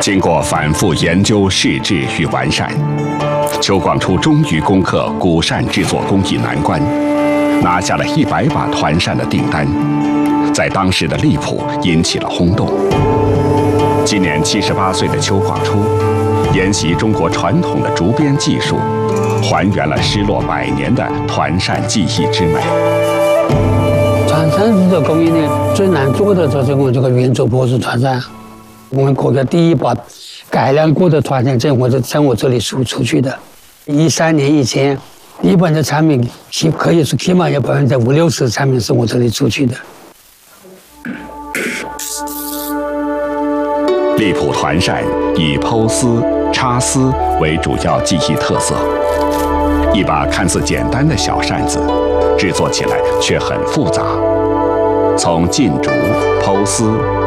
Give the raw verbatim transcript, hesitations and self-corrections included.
经过反复研究、试制与完善，邱广初终于攻克古扇制作工艺难关，拿下了一百把团扇的订单，在当时的荔浦引起了轰动。今年七十八岁的邱广初，沿袭中国传统的竹编技术，还原了失落百年的团扇技艺之美。 团扇制作工艺呢，最难做的就是我这个圆珠波式团扇。我们国家第一把改良过的团扇在我这在我这里输出去的。一三年以前，一般的产品起可以说起码有百分之五六十的产品是我这里出去的。 荔浦团扇以剖丝、插丝为主要技艺特色，一把看似简单的小扇子，制作起来却很复杂，从进竹、剖丝、